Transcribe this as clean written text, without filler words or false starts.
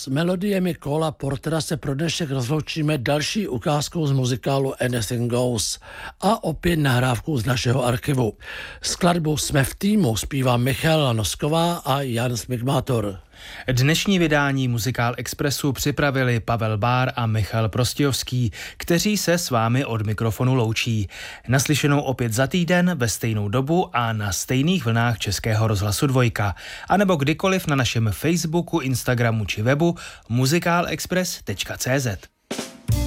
S melodiemi Cola Portera se pro dnešek rozloučíme další ukázkou z muzikálu Anything Goes a opět nahrávkou z našeho archivu. Skladbu Jsme v týmu zpívá Michaela Nosková a Jan Smigmátor. Dnešní vydání Muzikál Expressu připravili Pavel Bár a Michal Prostějovský, kteří se s vámi od mikrofonu loučí. Naslyšenou opět za týden ve stejnou dobu a na stejných vlnách Českého rozhlasu 2. A nebo kdykoliv na našem Facebooku, Instagramu či webu muzikálexpress.cz.